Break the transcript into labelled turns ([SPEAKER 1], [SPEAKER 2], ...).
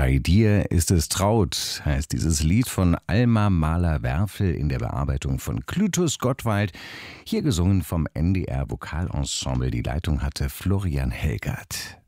[SPEAKER 1] Bei dir ist es traut, heißt dieses Lied von Alma Mahler-Werfel in der Bearbeitung von Clytus Gottwald, hier gesungen vom NDR Vokalensemble. Die Leitung hatte Florian Helgert.